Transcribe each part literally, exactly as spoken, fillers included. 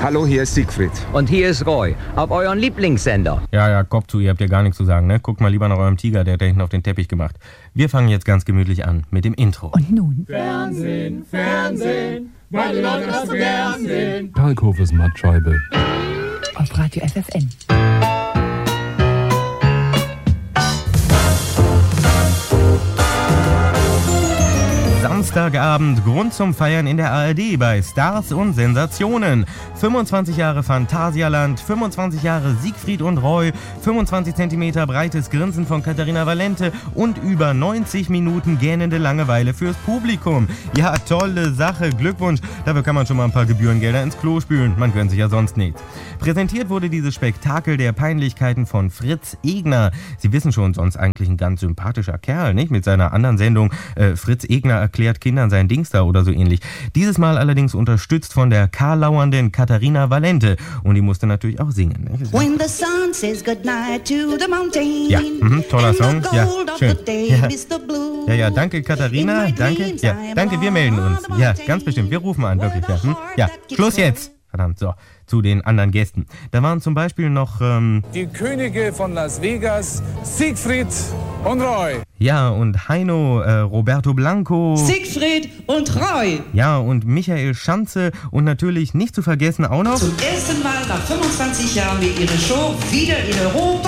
Hallo, hier ist Siegfried. Und hier ist Roy, auf euren Lieblingssender. Ja, ja, Kopf zu, ihr habt ja gar nichts zu sagen, ne? Guckt mal lieber nach eurem Tiger, der hat da hinten auf den Teppich gemacht. Wir fangen jetzt ganz gemütlich an mit dem Intro. Und nun? Fernsehen, Fernsehen, weil die Leute das so gern sehen. Kalkhofes Mattscheibe. Auf Radio F F N. Samstagabend, Grund zum Feiern in der A R D bei Stars und Sensationen. fünfundzwanzig Jahre Phantasialand, fünfundzwanzig Jahre Siegfried und Roy, fünfundzwanzig Zentimeter breites Grinsen von Katharina Valente und über neunzig Minuten gähnende Langeweile fürs Publikum. Ja, tolle Sache, Glückwunsch. Dafür kann man schon mal ein paar Gebührengelder ins Klo spülen. Man gönnt sich ja sonst nichts. Präsentiert wurde dieses Spektakel der Peinlichkeiten von Fritz Egner. Sie wissen schon, sonst eigentlich ein ganz sympathischer Kerl, nicht? Mit seiner anderen Sendung äh, Fritz Egner erklärt Kindern sein Dings da oder so ähnlich. Dieses Mal allerdings unterstützt von der karlauernden Katharina Valente. Und die musste natürlich auch singen. Nicht? When the sun says goodnight to the mountain. Ja, mhm, toller Song. Ja, schön. Ja. ja, ja, danke Katharina, danke. Ja, danke, wir melden uns. Ja, ganz bestimmt, wir rufen an, wirklich. Ja, hm? Ja, Schluss jetzt. Verdammt, so, zu den anderen Gästen. Da waren zum Beispiel noch, ähm... Die Könige von Las Vegas, Siegfried und Roy. Ja, und Heino, äh, Roberto Blanco. Siegfried und Roy. Ja, und Michael Schanze und natürlich nicht zu vergessen auch noch... Zum ersten Mal nach fünfundzwanzig Jahren mit ihrer Show wieder in Europa.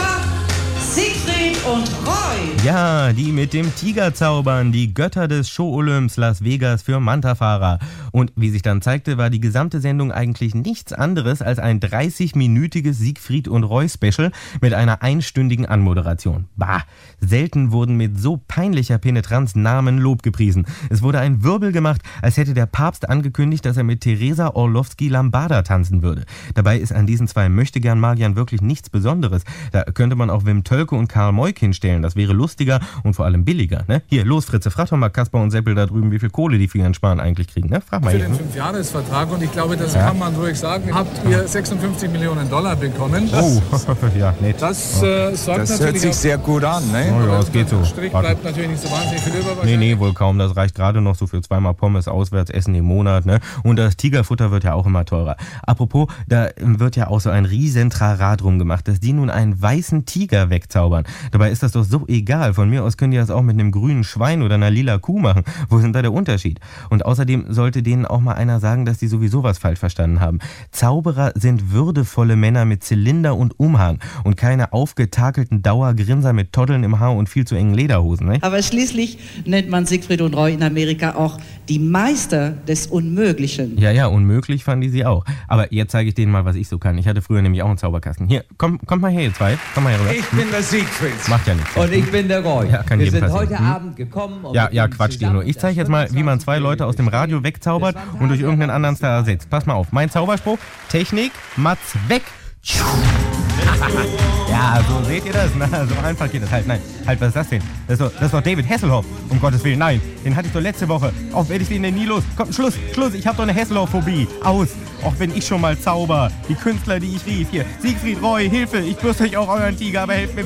Siegfried und Roy. Ja, die mit dem Tiger zaubern, die Götter des Show-Olymps Las Vegas für Mantafahrer. Und wie sich dann zeigte, war die gesamte Sendung eigentlich nichts anderes als ein dreißig-minütiges Siegfried und Roy-Special mit einer einstündigen Anmoderation. Bah, selten wurden mit so peinlicher Penetranz Namen Lob gepriesen. Es wurde ein Wirbel gemacht, als hätte der Papst angekündigt, dass er mit Teresa Orlowski Lambada tanzen würde. Dabei ist an diesen zwei Möchtegern-Magiern wirklich nichts Besonderes. Da könnte man auch Wim Tölke und Karl Moik hinstellen. Das wäre lustiger und vor allem billiger. Ne? Hier, los Fritze, frag doch mal Kaspar und Seppel da drüben, wie viel Kohle die für ihren Sparen eigentlich kriegen. Ne? Frag mal Für hier. den Fünfjahresvertrag, und ich glaube, das Ja. kann man ruhig sagen, habt ihr sechsundfünfzig Millionen Dollar bekommen. Oh, ja, nett. Das äh, sorgt Das hört natürlich sich auf, sehr gut an, ne? Oh ja, es geht so. Strich Warte. bleibt natürlich nicht so wahnsinnig viel über. Nee, wahrscheinlich. nee, wohl kaum. Das reicht gerade noch so für zweimal Pommes auswärts essen im Monat. Ne? Und das Tigerfutter wird ja auch immer teurer. Apropos, da wird ja auch so ein riesen Trara drum gemacht, dass die nun einen weißen Tiger wegzaubern. Dabei ist das doch so egal. Von mir aus können die das auch mit einem grünen Schwein oder einer lila Kuh machen. Wo ist denn da der Unterschied? Und außerdem sollte denen auch mal einer sagen, dass die sowieso was falsch verstanden haben. Zauberer sind würdevolle Männer mit Zylinder und Umhang und keine aufgetakelten Dauergrinser mit Toddeln im Haar und viel zu engen Lederhosen. Ne? Aber schließlich nennt man Siegfried und Roy in Amerika auch die Meister des Unmöglichen. Ja, ja, unmöglich fanden die sie auch. Aber jetzt zeige ich denen mal, was ich so kann. Ich hatte früher nämlich auch einen Zauberkasten. Hier, komm, kommt mal her, ihr zwei. Komm mal her rüber. Ich bin der Siegfried. Macht ja nichts. Und ich bin der Roy. Ja, kann Wir jedem sind passieren. heute Hm? Abend gekommen. Um Ja, mit ja, Ihnen Quatsch, zusammen Dino. Ich zeige jetzt mal, wie man zwei Leute aus dem Radio wegzaubert und durch irgendeinen anderen Star ersetzt. Pass mal auf. Mein Zauberspruch. Technik, Mats, weg. Ja, so seht ihr das? Na, so einfach geht das halt. Nein, halt, was ist das denn? Das ist doch, das ist doch David Hasselhoff. Um Gottes Willen, nein. Den hatte ich doch letzte Woche. Auch werde ich den denn nie los. Komm, Schluss, Schluss. Ich habe doch eine Hasselhoff-Phobie. Aus. Auch wenn ich schon mal zauber. Die Künstler, die ich rief. Hier, Siegfried, Roy, Hilfe. Ich bürste euch auch euren Tiger, aber helft mir